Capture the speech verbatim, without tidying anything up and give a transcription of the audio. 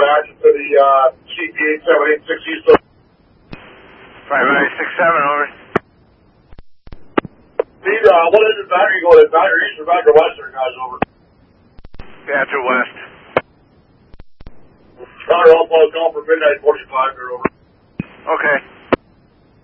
back to the uh, C P eight seven eight six East. five eight six seven, over. Need, uh, what engine battery you going in? Battery east or battery western, guys, over? Yeah, to west. Connor, I'll call for midnight forty-five here, over. Okay.